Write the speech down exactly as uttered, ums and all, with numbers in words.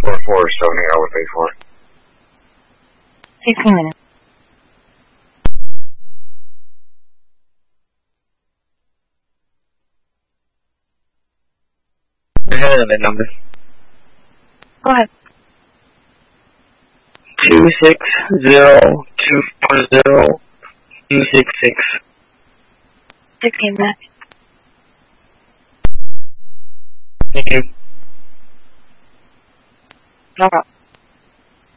four four, so I think I would pay for it. Sixteen minutes. I have another number. Go ahead. Two six zero two four zero two six six. Sixteen minutes. Thank you. No problem.